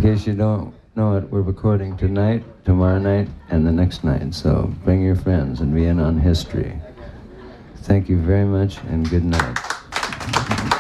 case you don't know it, we're recording tonight, tomorrow night, and the next night. So bring your friends and be in on history. Thank you very much, and good night.